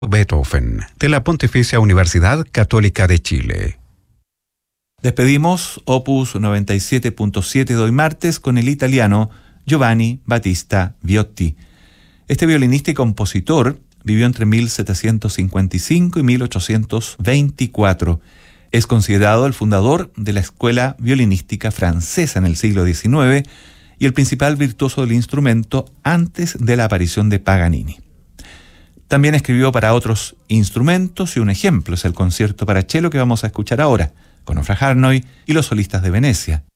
Beethoven, de la Pontificia Universidad Católica de Chile. Despedimos Opus 97.7 de hoy martes con el italiano Giovanni Battista Viotti. Este violinista y compositor vivió entre 1755 y 1824. Es considerado el fundador de la escuela violinística francesa en el siglo XIX y el principal virtuoso del instrumento antes de la aparición de Paganini. También escribió para otros instrumentos y un ejemplo es el concierto para cello que vamos a escuchar ahora, con Ofra Harnoy y los solistas de Venecia.